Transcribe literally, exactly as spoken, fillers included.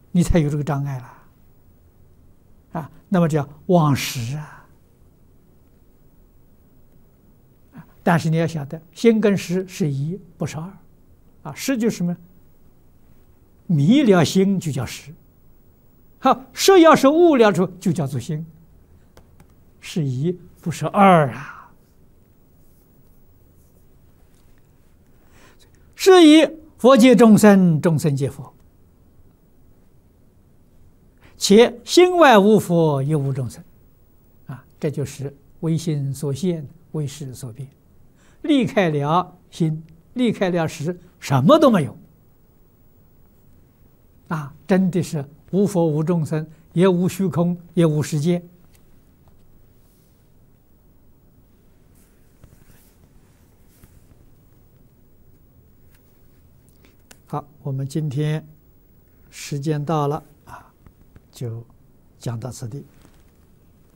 你才有这个障碍了啊。那么叫忘实啊。但是你要晓得，心跟识是一，不是二啊。识就是什么？迷了心就叫识。好，识要是悟了之后，就叫做心。是一，不是二啊。是以佛界众生，众生皆佛，且心外无佛，亦无众生啊。这就是唯心所现，唯识所变。离开了心，离开了识，什么都没有啊！真的是无佛无众生，也无虚空，也无世界。好，我们今天时间到了啊，就讲到此地。